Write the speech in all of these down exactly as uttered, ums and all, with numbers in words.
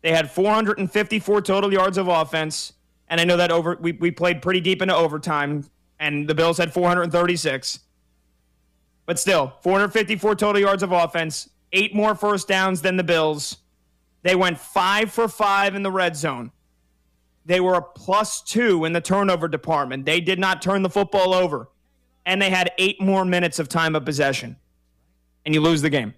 They had four hundred fifty-four total yards of offense. And I know that over we, we played pretty deep into overtime, and the Bills had four hundred thirty-six. But still, four hundred fifty-four total yards of offense, eight more first downs than the Bills. They went five for five in the red zone. They were a plus two in the turnover department. They did not turn the football over. And they had eight more minutes of time of possession. And you lose the game.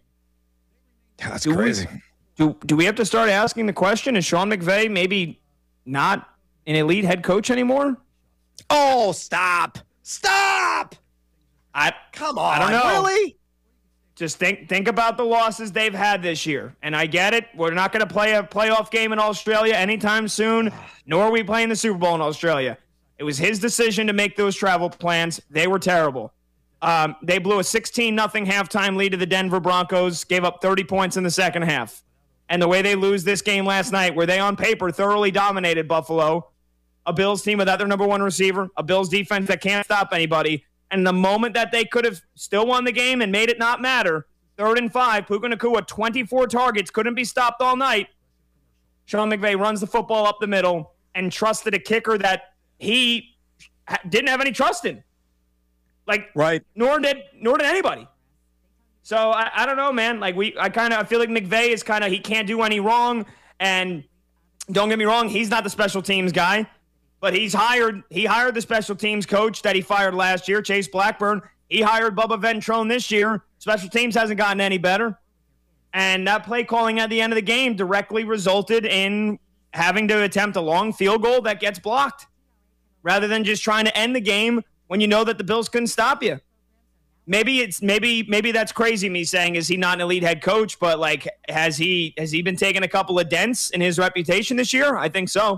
That's do crazy. We, do, do we have to start asking the question, is Sean McVay maybe not an elite head coach anymore? Oh, stop. Stop. I Come on. I don't know. Really? Just think think about the losses they've had this year. And I get it. We're not going to play a playoff game in Australia anytime soon, nor are we playing the Super Bowl in Australia. It was his decision to make those travel plans. They were terrible. Um, they blew a sixteen nothing halftime lead to the Denver Broncos, gave up thirty points in the second half. And the way they lose this game last night, where they on paper thoroughly dominated Buffalo, a Bills team without their number one receiver, a Bills defense that can't stop anybody, and the moment that they could have still won the game and made it not matter, third and five, Puka Nacua, twenty-four targets, couldn't be stopped all night. Sean McVay runs the football up the middle and trusted a kicker that he ha- didn't have any trust in. Like, right. Nor did nor did anybody. So I, I don't know, man. Like we, I kind of I feel like McVay is kind of he can't do any wrong. And don't get me wrong, he's not the special teams guy, but he's hired. He hired the special teams coach that he fired last year, Chase Blackburn. He hired Bubba Ventrone this year. Special teams hasn't gotten any better, and that play calling at the end of the game directly resulted in having to attempt a long field goal that gets blocked, rather than just trying to end the game when you know that the Bills couldn't stop you. Maybe it's maybe maybe that's crazy me saying, is he not an elite head coach? But like, has he has he been taking a couple of dents in his reputation this year? I think so.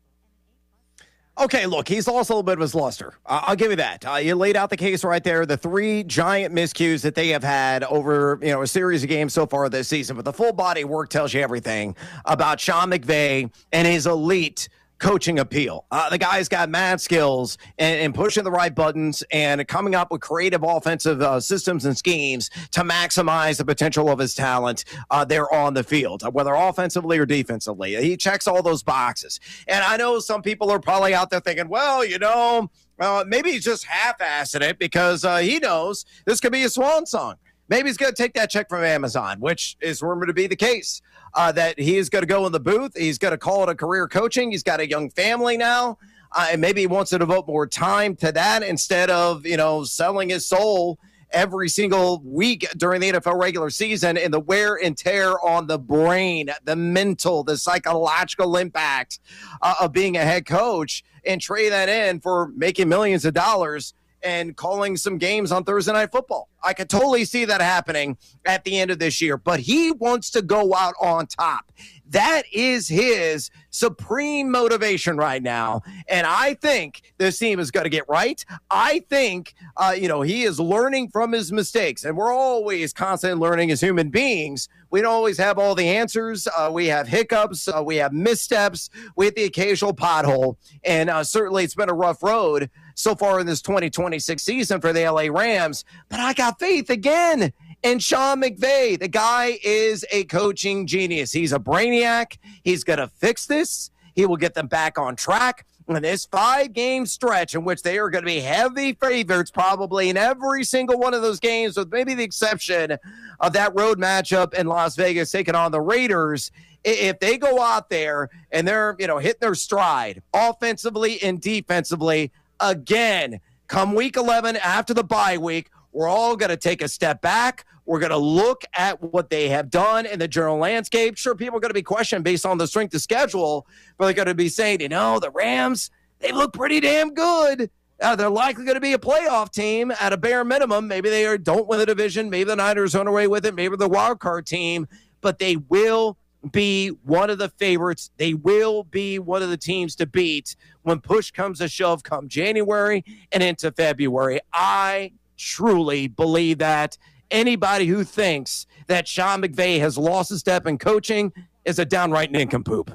Okay, look, he's lost a little bit of his luster. Uh, I'll give you that. Uh, you laid out the case right there. The three giant miscues that they have had over, you know, a series of games so far this season. But the full body work tells you everything about Sean McVay and his elite coaching appeal. Uh, the guy's got mad skills and, and pushing the right buttons and coming up with creative offensive uh, systems and schemes to maximize the potential of his talent uh, there on the field, whether offensively or defensively. He checks all those boxes. And I know some people are probably out there thinking, well, you know, uh, maybe he's just half-assing it because uh, he knows this could be a swan song. Maybe he's going to take that check from Amazon, which is rumored to be the case. Uh, that he is going to go in the booth. He's going to call it a career coaching. He's got a young family now. Uh, and maybe he wants to devote more time to that instead of, you know, selling his soul every single week during the N F L regular season, and the wear and tear on the brain, the mental, the psychological impact uh, of being a head coach, and trade that in for making millions of dollars and calling some games on Thursday Night Football. I could totally see that happening at the end of this year, but he wants to go out on top. That is his supreme motivation right now, and I think this team is going to get right. I think, uh, you know, he is learning from his mistakes, and we're always constantly learning as human beings. We don't always have all the answers. Uh, we have hiccups. Uh, we have missteps. We have the occasional pothole, and uh, certainly it's been a rough road so far in this twenty twenty-six season for the L A Rams, but I got faith again in Sean McVay. The guy is a coaching genius. He's a brainiac. He's going to fix this. He will get them back on track. In this five-game stretch in which they are going to be heavy favorites probably in every single one of those games, with maybe the exception of that road matchup in Las Vegas taking on the Raiders, if they go out there and they're, you know, hitting their stride offensively and defensively, again, come week eleven after the bye week, we're all going to take a step back. We're going to look at what they have done in the general landscape. Sure, people are going to be questioning based on the strength of schedule, but they're going to be saying, you know, the Rams, they look pretty damn good. Uh, they're likely going to be a playoff team at a bare minimum. Maybe they are, don't win the division. Maybe the Niners run away with it. Maybe the wild card team, but they will be one of the favorites. They will be one of the teams to beat when push comes to shove come January and into February. I truly believe that. Anybody who thinks that Sean McVay has lost a step in coaching is a downright nincompoop.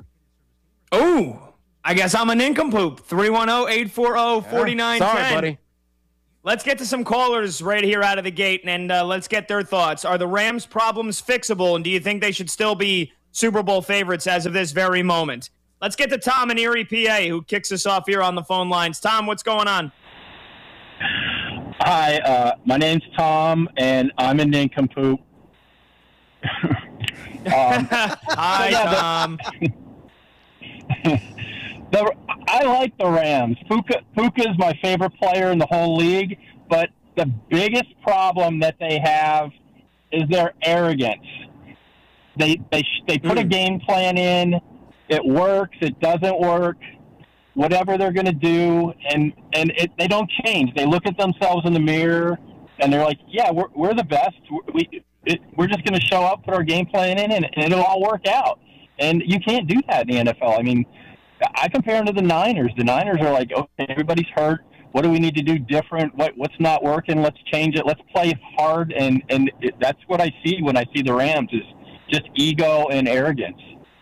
Oh, I guess I'm a nincompoop. three one zero, eight four zero, four nine one zero. Sorry, buddy. Let's get to some callers right here out of the gate, and uh, let's get their thoughts. Are the Rams' problems fixable, and do you think they should still be Super Bowl favorites as of this very moment. Let's get to Tom in Erie, P A, who kicks us off here on the phone lines. Tom, what's going on? Hi, uh, my name's Tom, and I'm a nincompoop. um, Hi, yeah, Tom. The, the, I like the Rams. Puka, Puka is my favorite player in the whole league, but the biggest problem that they have is their arrogance. They they they put mm. a game plan in. It works. It doesn't work. Whatever they're going to do, and and it, they don't change. They look at themselves in the mirror, and they're like, "Yeah, we're we're the best. We it, we're just going to show up, put our game plan in, and, and it'll all work out." And you can't do that in the N F L. I mean, I compare them to the Niners. The Niners are like, "Okay, everybody's hurt. What do we need to do different? What what's not working? Let's change it. Let's play hard." And and it, that's what I see when I see the Rams is just ego and arrogance.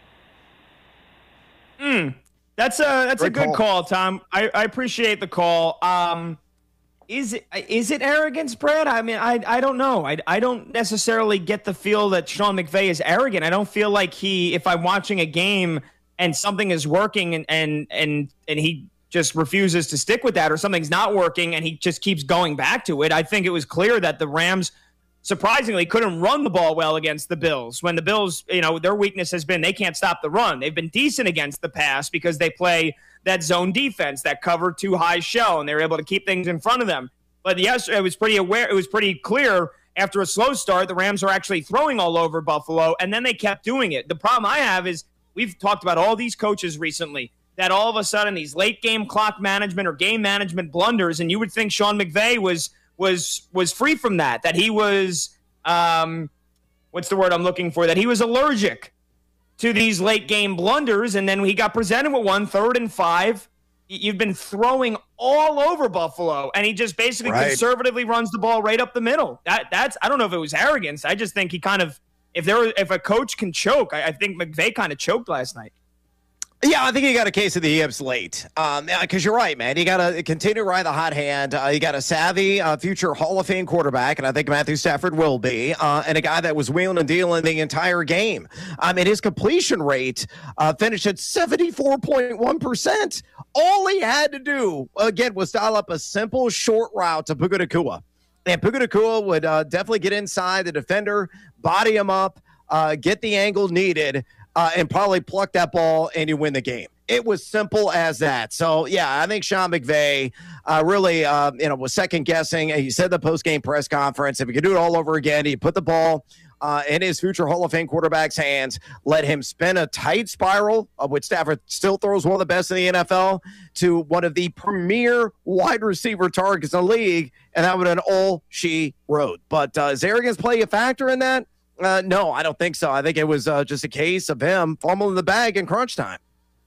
Hmm. That's a that's Great a good call, call Tom. I, I appreciate the call. Um, is it is it arrogance, Brad? I mean, I I don't know. I I don't necessarily get the feel that Sean McVay is arrogant. I don't feel like he, if I'm watching a game and something is working and and and and he just refuses to stick with that, or something's not working and he just keeps going back to it. I think it was clear that the Rams, surprisingly, couldn't run the ball well against the Bills. When the Bills, you know, their weakness has been they can't stop the run. They've been decent against the pass because they play that zone defense, that cover two high shell, and they're able to keep things in front of them. But yes, it was pretty aware. It was pretty clear after a slow start, the Rams are actually throwing all over Buffalo, and then they kept doing it. The problem I have is we've talked about all these coaches recently that all of a sudden these late game clock management or game management blunders, and you would think Sean McVay was was was free from that, that he was, um, what's the word I'm looking for, that he was allergic to these late game blunders, and then he got presented with one, third and five. You've been throwing all over Buffalo, and he just basically right. conservatively runs the ball right up the middle. That that's I don't know if it was arrogance. I just think he kind of, if there were, if a coach can choke, I, I think McVay kind of choked last night. Yeah, I think you got a case of the hips late. Um, because you're right, man. You got to continue to ride the hot hand. Uh, you got a savvy uh, future Hall of Fame quarterback, and I think Matthew Stafford will be, uh, and a guy that was wheeling and dealing the entire game. I mean, his completion rate uh, finished at seventy-four point one percent. All he had to do, again, was dial up a simple short route to Puka Nacua. And Puka Nacua would uh, definitely get inside the defender, body him up, uh, get the angle needed, Uh, and probably pluck that ball and you win the game. It was simple as that. So, yeah, I think Sean McVay uh, really, uh, you know, was second guessing. He said the post-game press conference, if he could do it all over again, he'd put the ball uh, in his future Hall of Fame quarterback's hands, let him spin a tight spiral, of which Stafford still throws one of the best in the N F L, to one of the premier wide receiver targets in the league, and that would have been all she wrote. But uh, is arrogance play a factor in that? Uh, no, I don't think so. I think it was uh, just a case of him fumbling the bag in crunch time.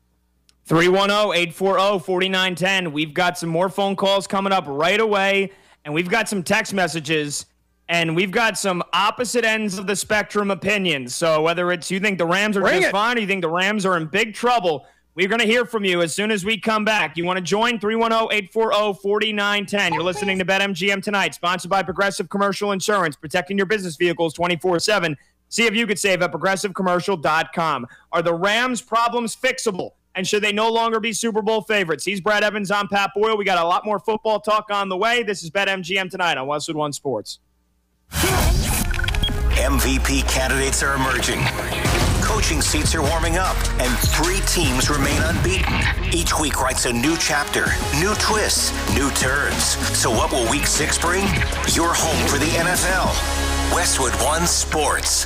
three one zero, eight four zero, four nine one zero. We've got some more phone calls coming up right away, and we've got some text messages, and we've got some opposite ends of the spectrum opinions. So whether it's you think the Rams are Bring just it. fine or you think the Rams are in big trouble, we're going to hear from you as soon as we come back. You want to join? three one zero, eight four zero, four nine one zero. You're listening to BetMGM Tonight, sponsored by Progressive Commercial Insurance, protecting your business vehicles twenty-four seven. See if you could save at progressive commercial dot com. Are the Rams' problems fixable? And should they no longer be Super Bowl favorites? He's Brad Evans. I'm Pat Boyle. We got a lot more football talk on the way. This is BetMGM Tonight on Westwood One Sports. M V P candidates are emerging. Coaching seats are warming up, and three teams remain unbeaten. Each week writes a new chapter, new twists, new turns. So what will week six bring? Your home for the N F L. Westwood One Sports.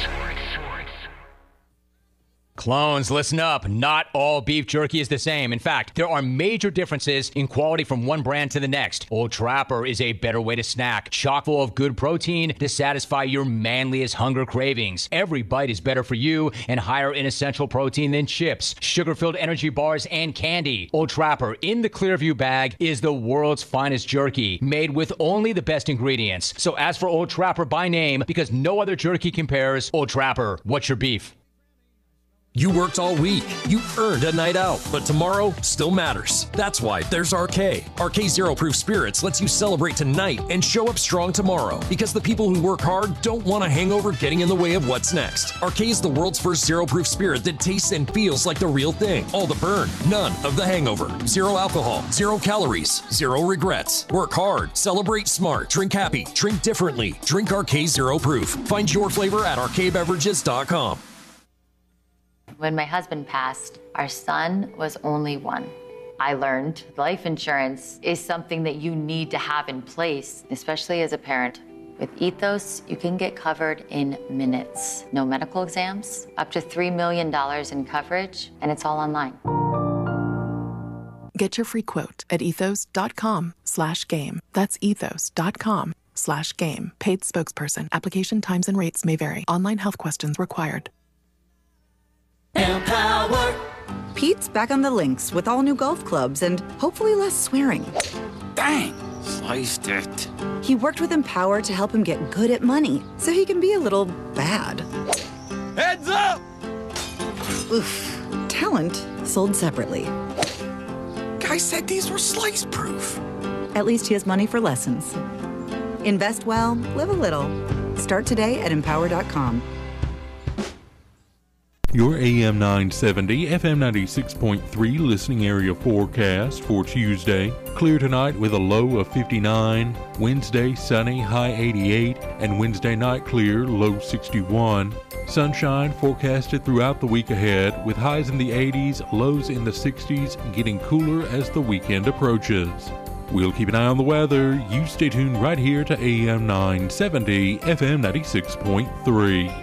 Clones, listen up. Not all beef jerky is the same. In fact, there are major differences in quality from one brand to the next. Old Trapper is a better way to snack, chock full of good protein to satisfy your manliest hunger cravings. Every bite is better for you and higher in essential protein than chips, sugar-filled energy bars, and candy. Old Trapper in the Clearview bag is the world's finest jerky, made with only the best ingredients. So ask for Old Trapper by name because no other jerky compares. Old Trapper, what's your beef? You worked all week. You earned a night out, but tomorrow still matters. That's why there's R K. R K Zero Proof Spirits lets you celebrate tonight and show up strong tomorrow, because the people who work hard don't want a hangover getting in the way of what's next. R K is the world's first zero proof spirit that tastes and feels like the real thing. All the burn, none of the hangover. Zero alcohol, zero calories, zero regrets. Work hard, celebrate smart, drink happy, drink differently. Drink R K Zero Proof. Find your flavor at R K beverages dot com. When my husband passed, our son was only one. I learned life insurance is something that you need to have in place, especially as a parent. With Ethos, you can get covered in minutes. No medical exams, up to three million dollars in coverage, and it's all online. Get your free quote at ethos.com slash game. That's ethos.com slash game. Paid spokesperson. Application times and rates may vary. Online health questions required. Empower. Pete's back on the links with all new golf clubs and hopefully less swearing. Dang, sliced it. He worked with Empower to help him get good at money so he can be a little bad. Heads up! Oof. Talent sold separately. Guy said these were slice proof. At least he has money for lessons. Invest well, live a little. Start today at empower dot com. Your A M nine seventy, F M ninety-six point three listening area forecast for Tuesday. Clear tonight with a low of fifty-nine. Wednesday, sunny, high eighty-eight. And Wednesday night clear, low sixty-one. Sunshine forecasted throughout the week ahead with highs in the eighties, lows in the sixties, getting cooler as the weekend approaches. We'll keep an eye on the weather. You stay tuned right here to A M nine seventy, F M ninety-six point three.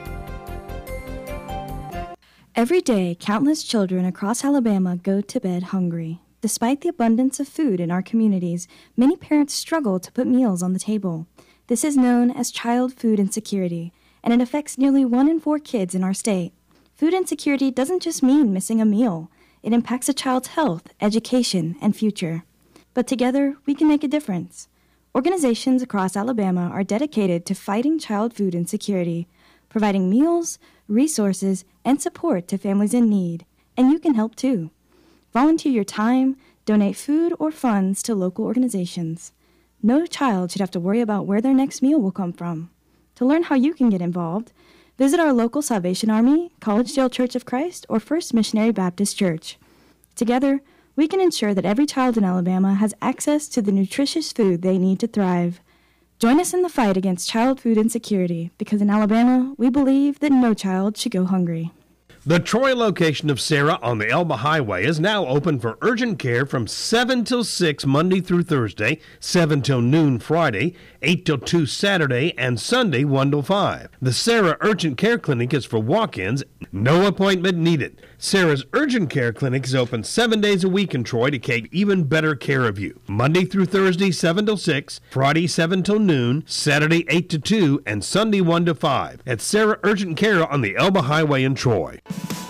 Every day, countless children across Alabama go to bed hungry. Despite the abundance of food in our communities, many parents struggle to put meals on the table. This is known as child food insecurity, and it affects nearly one in four kids in our state. Food insecurity doesn't just mean missing a meal. It impacts a child's health, education, and future. But together, we can make a difference. Organizations across Alabama are dedicated to fighting child food insecurity, providing meals, resources, and support to families in need, and you can help too. Volunteer your time, donate food or funds to local organizations. No child should have to worry about where their next meal will come from. To learn how you can get involved, visit our local Salvation Army, Collegedale Church of Christ, or First Missionary Baptist Church. Together, we can ensure that every child in Alabama has access to the nutritious food they need to thrive. Join us in the fight against child food insecurity, because in Alabama, we believe that no child should go hungry. The Troy location of Sarah on the Elba Highway is now open for urgent care from seven till six Monday through Thursday, seven till noon Friday, eight till two Saturday, and Sunday one till five. The Sarah Urgent Care Clinic is for walk-ins, no appointment needed. Sarah's Urgent Care Clinic is open seven days a week in Troy to take even better care of you. Monday through Thursday, seven till six, Friday, seven till noon, Saturday, eight to two, and Sunday, one to five. At Sarah Urgent Care on the Elba Highway in Troy.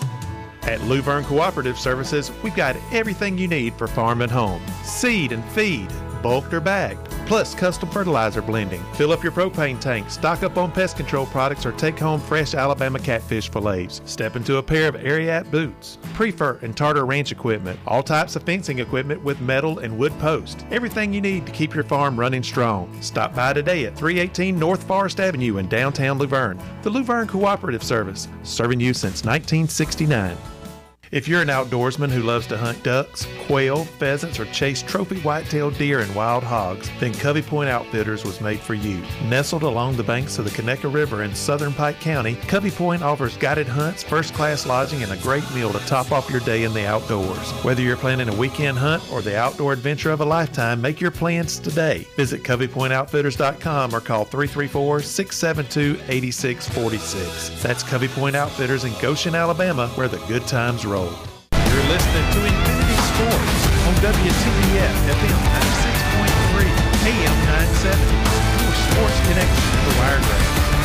At Luverne Cooperative Services, we've got everything you need for farm and home. Seed and feed, bulked or bagged, plus custom fertilizer blending. Fill up your propane tank, stock up on pest control products, or take home fresh Alabama catfish fillets. Step into a pair of Ariat boots, Prefer and Tartar Ranch equipment, all types of fencing equipment with metal and wood posts. Everything you need to keep your farm running strong. Stop by today at three eighteen North Forest Avenue in downtown Luverne. The Luverne Cooperative Service, serving you since nineteen sixty-nine. If you're an outdoorsman who loves to hunt ducks, quail, pheasants, or chase trophy white-tailed deer and wild hogs, then Covey Point Outfitters was made for you. Nestled along the banks of the Conecuh River in southern Pike County, Covey Point offers guided hunts, first-class lodging, and a great meal to top off your day in the outdoors. Whether you're planning a weekend hunt or the outdoor adventure of a lifetime, make your plans today. Visit Covey Point Outfitters dot com or call three three four, six seven two, eight six four six. That's Covey Point Outfitters in Goshen, Alabama, where the good times roll. You're listening to Infinity Sports on W T B F F M ninety-six point three, A M nine seventy, your sports connection to the Wiregrass.